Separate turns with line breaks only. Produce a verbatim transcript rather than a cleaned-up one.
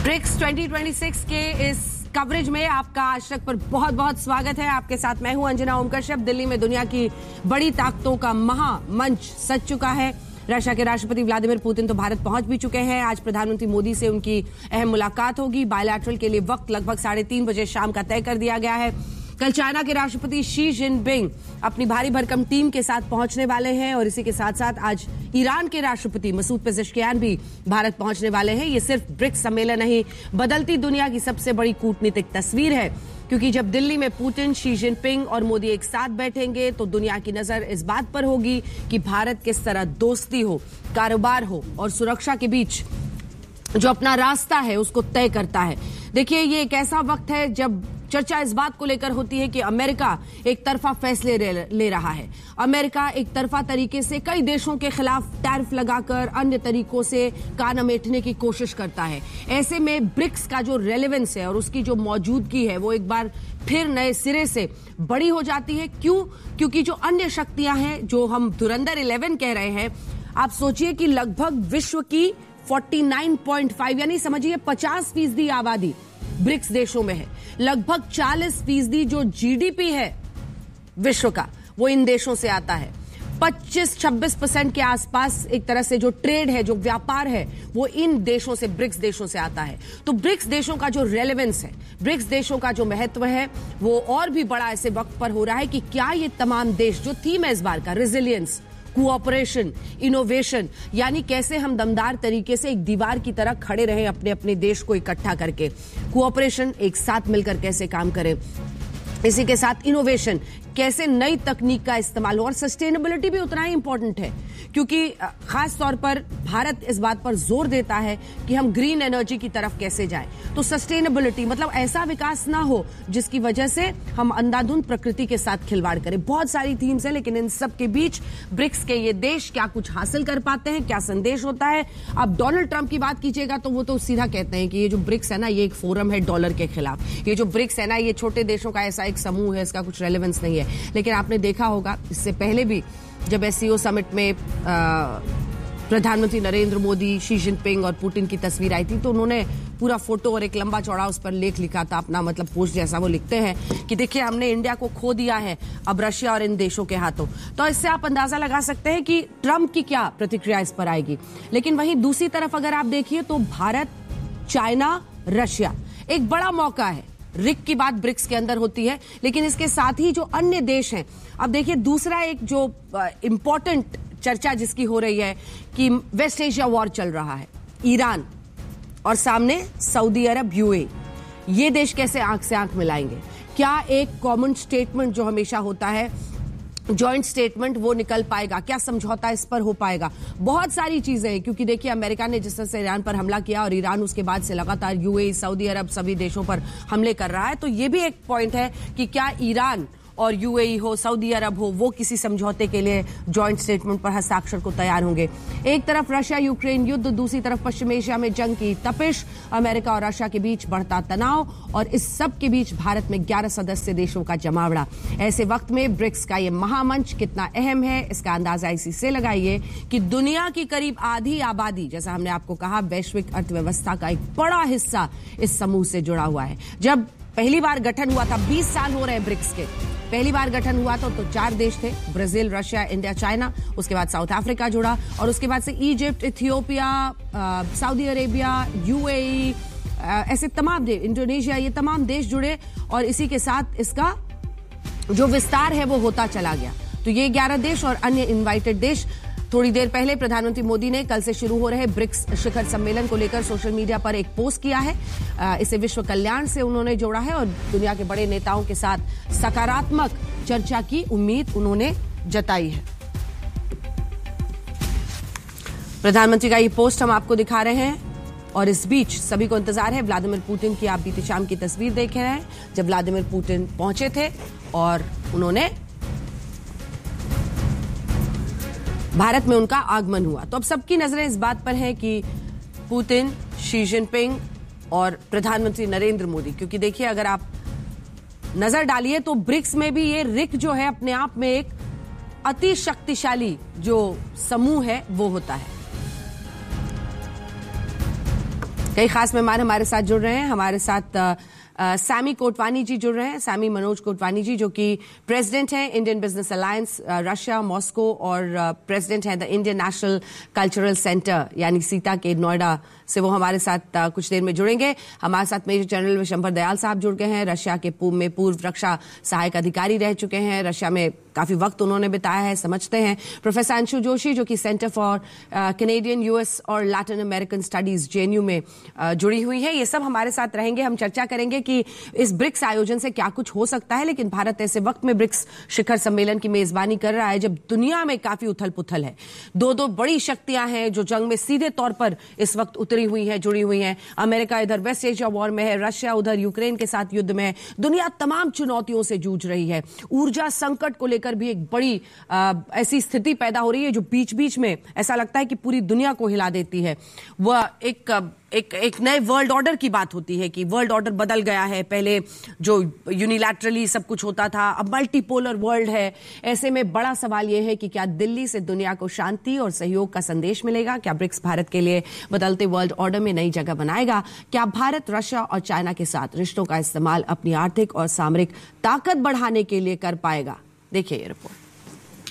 BRICS twenty twenty six के इस coverage में आपका आज तक पर बहुत बहुत स्वागत है। आपके साथ मैं हूं अंजना ओम कश्यप। दिल्ली में दुनिया की बड़ी ताकतों का महामंच सज चुका है। रशिया के राष्ट्रपति व्लादिमीर पुतिन तो भारत पहुंच भी चुके हैं। आज प्रधानमंत्री मोदी से उनकी अहम मुलाकात होगी। बायलैटरल के लिए वक्त लगभग साढ़े तीन बजे शाम का तय कर दिया गया है। कल चाइना के राष्ट्रपति शी जिनपिंग अपनी भारी भरकम टीम के साथ पहुंचने वाले हैं और इसी के साथ साथ आज ईरान के राष्ट्रपति मसूद पेजेश्कियान भी भारत पहुंचने वाले हैं। ये सिर्फ ब्रिक्स सम्मेलन नहीं, बदलती दुनिया की सबसे बड़ी कूटनीतिक तस्वीर है, क्योंकि जब दिल्ली में पुतिन, शी जिनपिंग और मोदी एक साथ बैठेंगे तो दुनिया की नजर इस बात पर होगी कि भारत किस तरह दोस्ती हो, कारोबार हो और सुरक्षा के बीच जो अपना रास्ता है उसको तय करता है। देखिए, ये एक ऐसा वक्त है जब चर्चा इस बात को लेकर होती है कि अमेरिका एक तरफा फैसले ले रहा है। अमेरिका एक तरफा तरीके से कई देशों के खिलाफ टैरिफ लगाकर अन्य तरीकों से कान अमेटने की कोशिश करता है। ऐसे में ब्रिक्स का जो रेलेवेंस है और उसकी जो मौजूदगी है वो एक बार फिर नए सिरे से बड़ी हो जाती है। क्यों? क्योंकि जो अन्य शक्तियां हैं, जो हम धुरंधर इलेवन कह रहे हैं, आप सोचिए कि लगभग विश्व की उनचास पॉइंट पाँच यानी समझिए पचास फीसदी आबादी ब्रिक्स देशों में है। लगभग चालीस फीसदी जो जीडीपी है विश्व का वो इन देशों से आता है। पच्चीस छब्बीस परसेंट के आसपास एक तरह से जो ट्रेड है, जो व्यापार है, वो इन देशों से, ब्रिक्स देशों से आता है। तो ब्रिक्स देशों का जो रेलेवेंस है, ब्रिक्स देशों का जो महत्व है, वो और भी बड़ा ऐसे वक्त पर हो रहा है कि क्या ये तमाम देश, जो थीम है इस बार का, रेजिलियंस, कोऑपरेशन, इनोवेशन, यानी कैसे हम दमदार तरीके से एक दीवार की तरह खड़े रहें अपने अपने देश को इकट्ठा करके, कोऑपरेशन, एक साथ मिलकर कैसे काम करें, इसी के साथ इनोवेशन, कैसे नई तकनीक का इस्तेमाल हो, और सस्टेनेबिलिटी भी उतना ही इंपॉर्टेंट है, क्योंकि खास तौर पर भारत इस बात पर जोर देता है कि हम ग्रीन एनर्जी की तरफ कैसे जाएं। तो सस्टेनेबिलिटी मतलब ऐसा विकास ना हो जिसकी वजह से हम अंधाधुंध प्रकृति के साथ खिलवाड़ करें। बहुत सारी थीम्स हैं, लेकिन इन सब के बीच ब्रिक्स के ये देश क्या कुछ हासिल कर पाते हैं, क्या संदेश होता है। अब डोनाल्ड ट्रंप की बात कीजिएगा तो वो तो सीधा कहते हैं कि ये जो ब्रिक्स है ना, ये एक फोरम है डॉलर के खिलाफ। ये जो ब्रिक्स है ना, ये छोटे देशों का ऐसा एक समूह है, इसका कुछ रेलेवेंस नहीं है। लेकिन आपने देखा होगा इससे पहले भी जब एससीओ समिट में प्रधानमंत्री नरेंद्र मोदी, शी जिनपिंग और पुतिन की तस्वीर आई थी, तो उन्होंने पूरा फोटो और एक लंबा चौड़ा उस पर लेख लिखा था, अपना मतलब पोस्ट जैसा। वो लिखते हैं कि देखिए, हमने इंडिया को खो दिया है अब रशिया और इन देशों के हाथों। तो इससे आप अंदाजा लगा सकते हैं कि ट्रंप की क्या प्रतिक्रिया इस पर आएगी। लेकिन वहीं दूसरी तरफ अगर आप देखिए तो भारत, चाइना, रशिया, एक बड़ा मौका है। रिक की बात ब्रिक्स के अंदर होती है, लेकिन इसके साथ ही जो अन्य देश हैं, अब देखिए दूसरा एक जो इंपॉर्टेंट चर्चा जिसकी हो रही है कि वेस्ट एशिया वॉर चल रहा है, ईरान और सामने सऊदी अरब, यूएई, ये देश कैसे आंख से आंख मिलाएंगे? क्या एक कॉमन स्टेटमेंट जो हमेशा होता है, जॉइंट स्टेटमेंट, वो निकल पाएगा? क्या समझौता इस पर हो पाएगा? बहुत सारी चीजें हैं, क्योंकि देखिए अमेरिका ने जिस तरह से ईरान पर हमला किया और ईरान उसके बाद से लगातार यूएई, सऊदी अरब, सभी देशों पर हमले कर रहा है। तो ये भी एक पॉइंट है कि क्या ईरान और यूएई हो, सऊदी अरब हो, वो किसी समझौते के लिए जॉइंट स्टेटमेंट पर हस्ताक्षर को तैयार होंगे। एक तरफ रशिया यूक्रेन युद्ध, दूसरी तरफ पश्चिम एशिया में जंग की तपिश, अमेरिका और रशिया के बीच बढ़ता तनाव, और इस सब के बीच भारत में ग्यारह सदस्य देशों का जमावड़ा। ऐसे वक्त में ब्रिक्स का ये महामंच कितना अहम है, इसका अंदाजा इसी से लगाइए कि दुनिया की करीब आधी आबादी, जैसा हमने आपको कहा, वैश्विक अर्थव्यवस्था का एक बड़ा हिस्सा इस समूह से जुड़ा हुआ है। जब पहली बार गठन हुआ था, बीस साल हो रहे हैं ब्रिक्स के, पहली बार गठन हुआ था तो चार देश थे, ब्राजील, रशिया, इंडिया, चाइना। उसके बाद साउथ अफ्रीका जुड़ा, और उसके बाद से Egypt, Ethiopia, Saudi Arabia, UAE, ऐसे तमाम देश, इंडोनेशिया, ये तमाम देश जुड़े, और इसी के साथ इसका जो विस्तार है वो होता चला गया। तो ये ग्यारह देश और अन्य इनवाइटेड देश। थोड़ी देर पहले प्रधानमंत्री मोदी ने कल से शुरू हो रहे ब्रिक्स शिखर सम्मेलन को लेकर सोशल मीडिया पर एक पोस्ट किया है। इसे विश्व कल्याण से उन्होंने जोड़ा है और दुनिया के बड़े नेताओं के साथ सकारात्मक चर्चा की उम्मीद उन्होंने जताई है। प्रधानमंत्री का ये पोस्ट हम आपको दिखा रहे हैं, और इस बीच सभी को इंतजार है व्लादिमीर पुतिन की। आप बीती शाम की तस्वीर देख रहे हैं जब व्लादिमीर पुतिन पहुंचे थे और उन्होंने भारत में उनका आगमन हुआ। तो अब सबकी नजरें इस बात पर हैं कि पुतिन, शी जिनपिंग और प्रधानमंत्री नरेंद्र मोदी, क्योंकि देखिए अगर आप नजर डालिए तो ब्रिक्स में भी ये रिक जो है अपने आप में एक अति शक्तिशाली जो समूह है वो होता है। कई खास मेहमान हमारे साथ जुड़ रहे हैं। हमारे साथ आ, आ, सैमी कोटवानी जी जुड़ रहे हैं। सैमी मनोज कोटवानी जी, जो कि प्रेसिडेंट हैं Indian business alliance Russia Moscow और प्रेसिडेंट हैं the Indian national cultural centre यानी सीता के नोएडा से। वो हमारे साथ आ, कुछ देर में जुड़ेंगे। हमारे साथ मेजर जनरल विशंबर दयाल साहब जुड़ गए हैं। रशिया के पूर्व में पूर्व रक्षा सहायक अधिकारी रह चुके हैं। रशिया में काफी वक्त उन्होंने बिताया है, समझते हैं। प्रोफेसर अंशु जोशी, जो कि सेंटर फॉर कैनेडियन यूएस और लैटिन अमेरिकन स्टडीज जेएनयू में uh, जुड़ी हुई है। ये सब हमारे साथ रहेंगे। हम चर्चा करेंगे कि इस ब्रिक्स आयोजन से क्या कुछ हो सकता है, लेकिन भारत ऐसे वक्त में ब्रिक्स शिखर सम्मेलन की मेजबानी कर रहा है जब दुनिया में काफी उथल पुथल है। दो दो बड़ी शक्तियां हैं जो जंग में सीधे तौर पर इस वक्त उतरी हुई है, जुड़ी हुई हैं। अमेरिका इधर वेस्ट एशिया वॉर में है, रशिया उधर यूक्रेन के साथ युद्ध में है। दुनिया तमाम चुनौतियों से जूझ रही है। ऊर्जा संकट को लेकर भी एक बड़ी आ, ऐसी स्थिति पैदा हो रही है जो बीच बीच में ऐसा लगता है कि पूरी दुनिया को हिला देती है। वह एक एक एक नए वर्ल्ड ऑर्डर की बात होती है कि वर्ल्ड ऑर्डर बदल गया है। पहले जो यूनिलैटरली सब कुछ होता था, अब मल्टीपोलर वर्ल्ड है। ऐसे में बड़ा सवाल यह है कि क्या दिल्ली से दुनिया को शांति और सहयोग का संदेश मिलेगा? क्या ब्रिक्स भारत के लिए बदलते वर्ल्ड ऑर्डर में नई जगह बनाएगा? क्या भारत रशिया और चाइना के साथ रिश्तों का इस्तेमाल अपनी आर्थिक और सामरिक ताकत बढ़ाने के लिए कर पाएगा? देखिए ये रिपोर्ट।